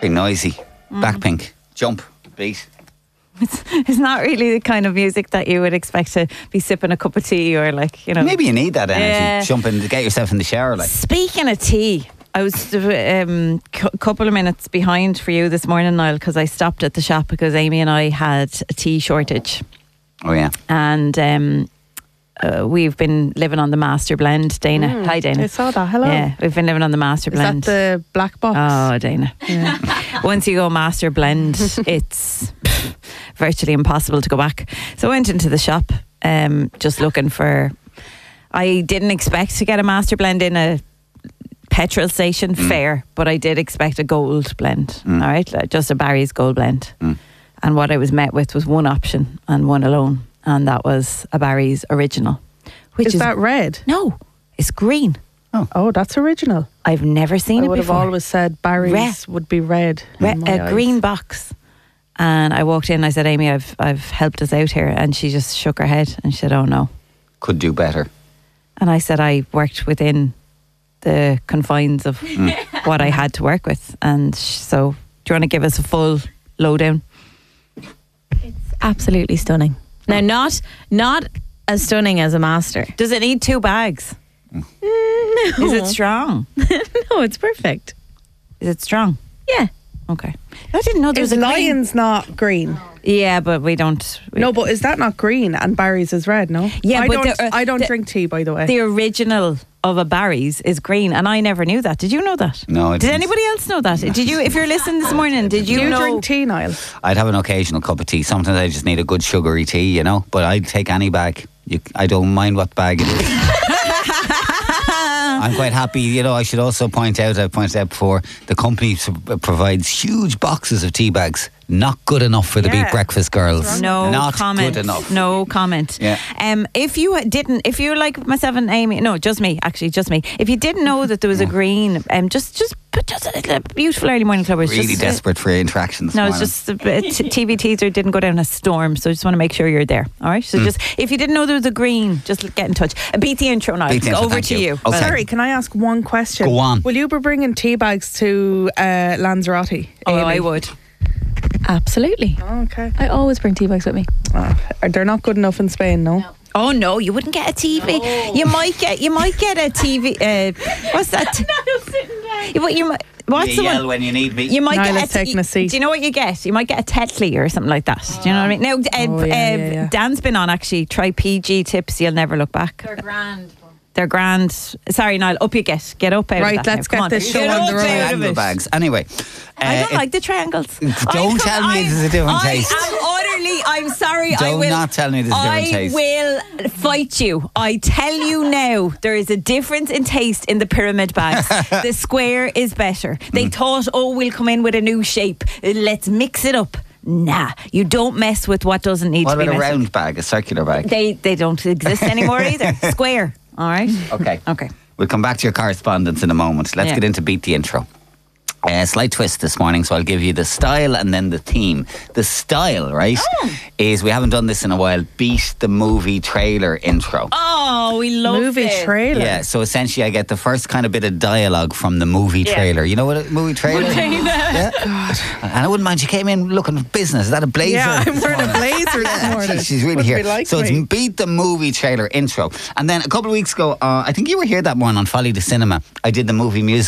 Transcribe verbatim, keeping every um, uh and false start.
Very noisy. Mm. Blackpink. Jump. Beat. It's, it's not really the kind of music that you would expect to be sipping a cup of tea or like, you know. Maybe you need that energy. Yeah. Jump in, get yourself in the shower. Like. Speaking of tea, I was a um, cu- couple of minutes behind for you this morning, Niall, because I stopped at the shop because Amy and I had a tea shortage. Oh, yeah. And um, uh, we've been living on the master blend, Dana. Mm, Hi, Dana. I saw that. Hello. Yeah, we've been living on the master Is blend. that the black box? Oh, Dana. Yeah. Once you go master blend, it's virtually impossible to go back. So I went into the shop um, just looking for... I didn't expect to get a master blend in a petrol station, mm. fair, but I did expect a gold blend, mm. all right? Like just a Barry's gold blend. Mm. And what I was met with was one option and one alone, and that was a Barry's original. Which is, is that red? No, it's green. Oh, oh, that's original. I've never seen I it would before. have always said Barry's red. Would be red. Red a eyes. Green box. And I walked in and I said, Amy, I've I've helped us out here. And she just shook her head and she said, oh no. Could do better. And I said, I worked within the confines of mm. what I had to work with. And sh- so, do you want to give us a full lowdown? It's absolutely stunning. Now, not not as stunning as a master. Does it need two bags? Mm, no. Is it strong? No, it's perfect. Is it strong? Yeah. Okay. I didn't know there is was a Lion's green. Not green. Yeah, but we don't. We no, but is that not green? And Barry's is red, no? Yeah, I but don't, the, uh, I don't the, drink tea, by the way. The original of a Barry's is green, and I never knew that. Did you know that? No, I did didn't. anybody else know that? Did you? If you're listening this morning, did you, Do you know? drink tea, Niall? I'd have an occasional cup of tea. Sometimes I just need a good sugary tea, you know. But I'd take any bag. You, I don't mind what bag it is. I'm quite happy. You know, I should also point out, I've pointed out before, the company provides huge boxes of tea bags. Not good enough for the yeah. Beat Breakfast girls. No Not comment. good enough. No comment. Yeah. Um, if you didn't, if you're like myself and Amy, no, just me, actually, just me. If you didn't know that there was yeah. a green, um, just, just, but just a little beautiful early morning club. Really just, desperate for interactions. No, it's just uh, T V teaser didn't go down a storm, so I just want to make sure you're there. All right. So mm. just if you didn't know there was a green, just get in touch. Uh, beat the intro now. Beat the intro, over to you. you. Okay. Sorry, can I ask one question? Go on. Will you be bringing tea bags to uh, Lanzarote? Oh, Amy? I would. Absolutely. Oh, okay. I always bring tea bags with me. Oh, they're not good enough in Spain, no? no. Oh no, you wouldn't get a T V. No. You might get, you might get a T V. Uh, what's that? Niall sitting down. You, you might. What's you the yell one? when you need me. You might Niall get is a taking a seat. Do you know what you get? You might get a Tetley or something like that. Do you know what I mean? Now, uh, oh, yeah, uh, yeah, yeah. Dan's been on actually. Try P G tips. You'll never look back. They're grand. They're grand. Sorry, Niall. Up you get. Get up out right, of that. let's now. get this show get on up the road. out of Triangle it. bags. Anyway. Uh, I don't it, like the triangles. Don't tell me there's a different I taste. am utterly. I'm sorry. Do I will not tell me there's a different I taste. will fight you. I tell you now, there is a difference in taste in the pyramid bags. The square is better. They mm. thought, oh, we'll come in with a new shape. Let's mix it up. Nah, you don't mess with what doesn't need what to be about a messed round with. bag, a circular bag? They they don't exist anymore either. Square. All right. Okay. Okay. We'll come back to your correspondence in a moment. Let's Yeah. get into Beat the Intro. Uh, slight twist this morning, so I'll give you the style and then the theme. The style, right, Oh. is, we haven't done this in a while, Beat the Movie Trailer Intro. Oh, we love Movie it. trailer. Yeah, so essentially I get the first kind of bit of dialogue from the movie Yeah. trailer. You know what a movie trailer is? Yeah. God. And I wouldn't mind, she came in looking for business. Is that a blazer? Yeah, I'm wearing a blazer this morning. She's really Wouldn't here. be like so me. it's Beat the Movie Trailer Intro. And then a couple of weeks ago, uh, I think you were here that morning on Folly the Cinema. I did the movie music.